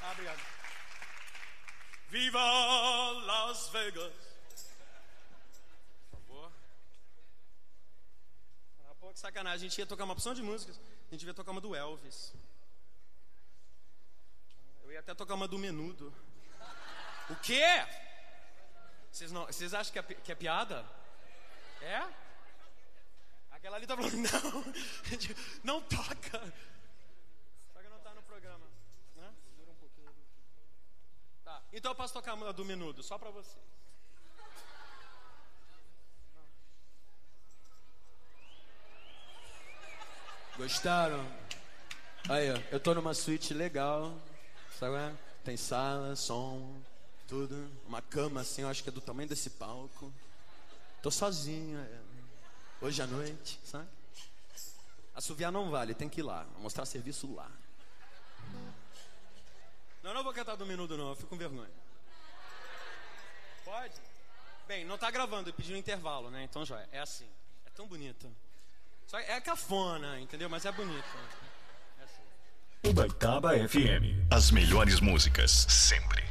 Obrigado. Viva Las Vegas. Por favor. Ah, pô, que sacanagem. A gente ia tocar uma opção de músicas. A gente ia tocar uma do Elvis. Eu ia até tocar uma do Menudo. O quê? Vocês acham que é piada? É? Aquela ali tá falando, não. Não toca. Só que não tá no programa. Né? Dura um pouquinho. Tá, então eu posso tocar a do Menudo, só pra você. Gostaram? Aí, ó, eu tô numa suíte legal, sabe? Tem sala, som, tudo. Uma cama assim, eu acho que é do tamanho desse palco. Tô sozinho, hoje à noite, sabe? Assoviar não vale, tem que ir lá, mostrar serviço lá. Não vou cantar do Menudo não, eu fico com vergonha. Pode? Bem, não tá gravando, eu pedi um intervalo, né? Então já é assim, é tão bonito. Só é cafona, entendeu? Mas é bonito. É assim. Ubaitaba FM. As melhores músicas, sempre.